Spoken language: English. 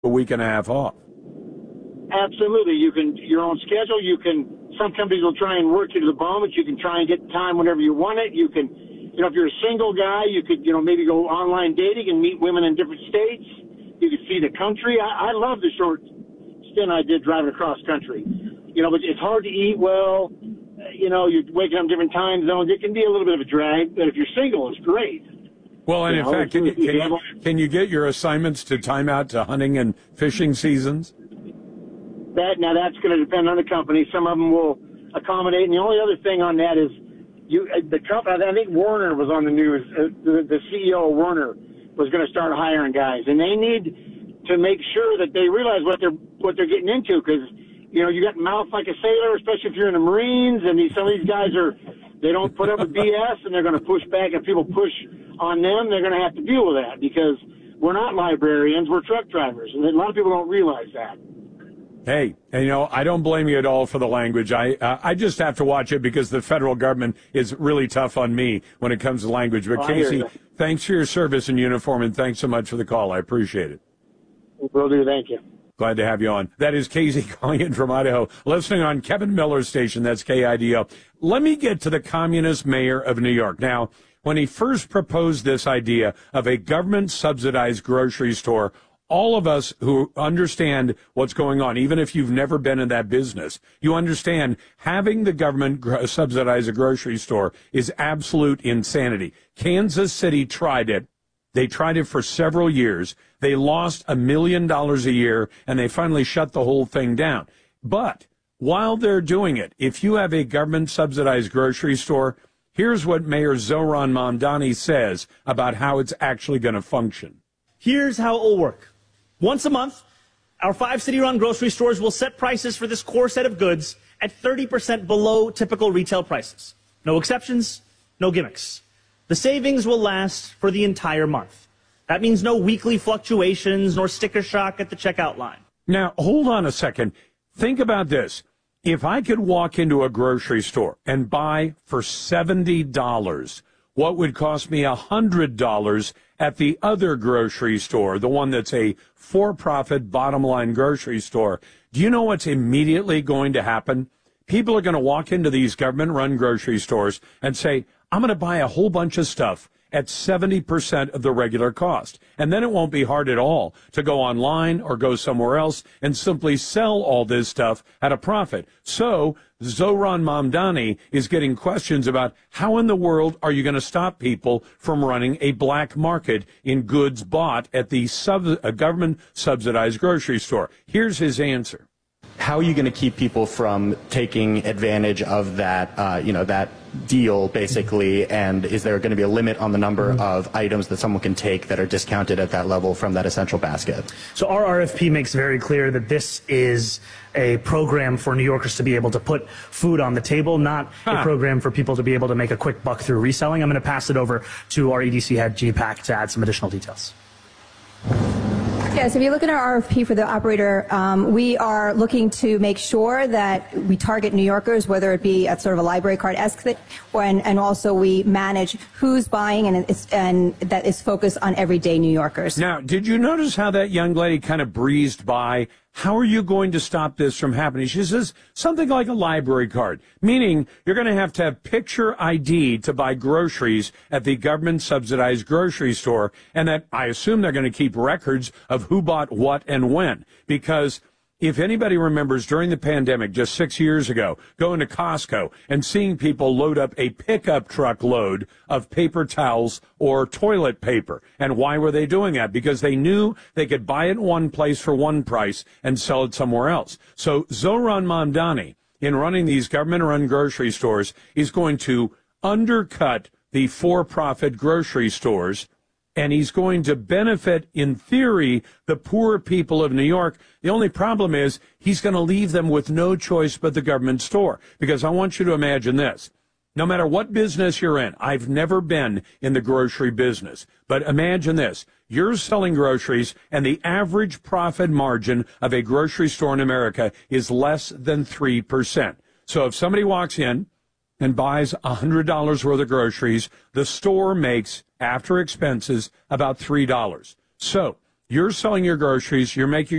a week and a half off. Absolutely. You can, your own schedule. Some companies will try and work you to the bone, but you can try and get time whenever you want it. You can, if you're a single guy, you could, maybe go online dating and meet women in different states. You could see the country. I love the short stint I did driving across country. But it's hard to eat well. You're waking up in different time zones. It can be a little bit of a drag, but if you're single, it's great. Well, and in fact, can you get your assignments to time out to hunting and fishing seasons? Now that's going to depend on the company. Some of them will accommodate. And the only other thing on that is the company. I think Werner was on the news. The CEO of Werner was going to start hiring guys, and they need to make sure that they realize what they're getting into, because you got mouth like a sailor, especially if you're in the Marines, and some of these guys they don't put up with BS, and they're going to push back. If people push on them, they're going to have to deal with that, because we're not librarians, we're truck drivers, and a lot of people don't realize that. Hey, and I don't blame you at all for the language. I just have to watch it because the federal government is really tough on me when it comes to language. But Casey, thanks for your service in uniform, and thanks so much for the call. I appreciate it. Will do. Thank you. Glad to have you on. That is Casey calling in from Idaho, listening on Kevin Miller's station. That's KIDO. Let me get to the communist mayor of New York. Now, when he first proposed this idea of a government-subsidized grocery store, all of us who understand what's going on, even if you've never been in that business, you understand having the government subsidize a grocery store is absolute insanity. Kansas City tried it. They tried it for several years. They lost $1 million a year, and they finally shut the whole thing down. But while they're doing it, if you have a government-subsidized grocery store, here's what Mayor Zohran Mamdani says about how it's actually going to function. Here's how it will work. Once a month, our 5 city-run grocery stores will set prices for this core set of goods at 30% below typical retail prices. No exceptions, no gimmicks. The savings will last for the entire month. That means no weekly fluctuations nor sticker shock at the checkout line. Now, hold on a second. Think about this. If I could walk into a grocery store and buy for $70 what would cost me $100 at the other grocery store, the one that's a for-profit bottom-line grocery store, do you know what's immediately going to happen? People are going to walk into these government-run grocery stores and say, I'm going to buy a whole bunch of stuff at 70% of the regular cost. And then it won't be hard at all to go online or go somewhere else and simply sell all this stuff at a profit. So Zohran Mamdani is getting questions about how in the world are you going to stop people from running a black market in goods bought at the government-subsidized grocery store. Here's his answer. How are you going to keep people from taking advantage of that, that deal, basically, and is there going to be a limit on the number of items that someone can take that are discounted at that level from that essential basket? So our RFP makes very clear that this is a program for New Yorkers to be able to put food on the table, not a program for people to be able to make a quick buck through reselling. I'm going to pass it over to our EDC head, G Pack, to add some additional details. Yes, if you look at our RFP for the operator, we are looking to make sure that we target New Yorkers, whether it be at sort of a library card-esque, and also we manage who's buying and that is focused on everyday New Yorkers. Now, did you notice how that young lady kind of breezed by? How are you going to stop this from happening? She says something like a library card, meaning you're going to have picture ID to buy groceries at the government-subsidized grocery store, and that I assume they're going to keep records of who bought what and when, because if anybody remembers during the pandemic just 6 years ago, going to Costco and seeing people load up a pickup truck load of paper towels or toilet paper. And why were they doing that? Because they knew they could buy it in one place for one price and sell it somewhere else. So Zohran Mamdani, in running these government-run grocery stores, is going to undercut the for-profit grocery stores, and he's going to benefit, in theory, the poor people of New York. The only problem is he's going to leave them with no choice but the government store. Because I want you to imagine this. No matter what business you're in, I've never been in the grocery business, but imagine this. You're selling groceries, and the average profit margin of a grocery store in America is less than 3%. So if somebody walks in and buys $100 worth of groceries, the store makes, after expenses, about $3. So you're selling your groceries, you're making